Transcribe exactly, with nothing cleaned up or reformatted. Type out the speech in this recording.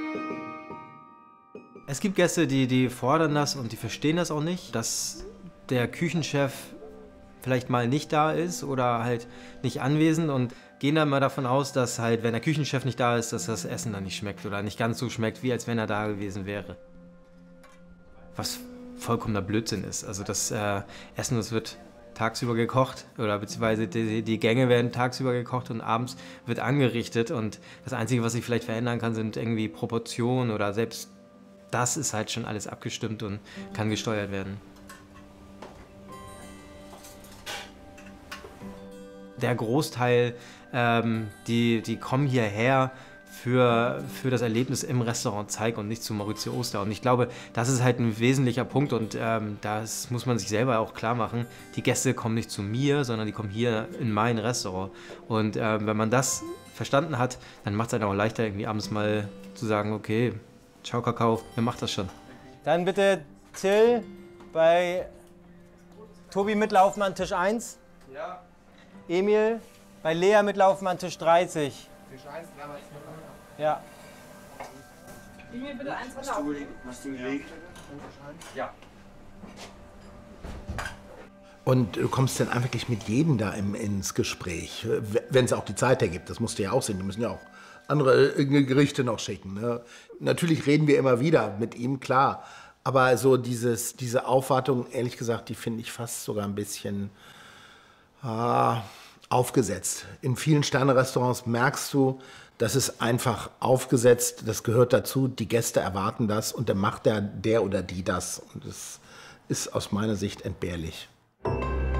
Es gibt Gäste, die, die fordern das und die verstehen das auch nicht, dass der Küchenchef vielleicht mal nicht da ist oder halt nicht anwesend und gehen dann mal davon aus, dass halt, wenn der Küchenchef nicht da ist, dass das Essen dann nicht schmeckt oder nicht ganz so schmeckt, wie als wenn er da gewesen wäre. Was vollkommener Blödsinn ist. Also das äh, Essen, das wird tagsüber gekocht oder beziehungsweise die, die Gänge werden tagsüber gekocht und abends wird angerichtet und das Einzige, was sich vielleicht verändern kann, sind irgendwie Proportionen oder selbst das ist halt schon alles abgestimmt und kann gesteuert werden. Der Großteil, ähm, die, die kommen hierher für, für das Erlebnis im Restaurant Zeig und nicht zu Maurizio Oster. Und ich glaube, das ist halt ein wesentlicher Punkt und ähm, das muss man sich selber auch klar machen. Die Gäste kommen nicht zu mir, sondern die kommen hier in mein Restaurant. Und ähm, wenn man das verstanden hat, dann macht es einem auch leichter, irgendwie abends mal zu sagen, okay, ciao Kakao, wer macht das schon? Dann bitte Till bei Tobi mitlaufen an Tisch eins. Ja. Emil bei Lea mitlaufen an Tisch dreißig. Tisch eins, dreimal. Ja. Emil, bitte eins Hast du, hast du gelegt? Ja. Und du kommst dann einfach wirklich mit jedem da im, ins Gespräch, wenn es auch die Zeit ergibt. Das musst du ja auch sehen. Die müssen ja auch andere Gerichte noch schicken. Ne? Natürlich reden wir immer wieder mit ihm, klar. Aber so dieses, diese Aufwartung, ehrlich gesagt, die finde ich fast sogar ein bisschen ah, aufgesetzt. In vielen Sterne-Restaurants merkst du, das ist einfach aufgesetzt, das gehört dazu, die Gäste erwarten das und dann macht der, der oder die das. Und das ist aus meiner Sicht entbehrlich.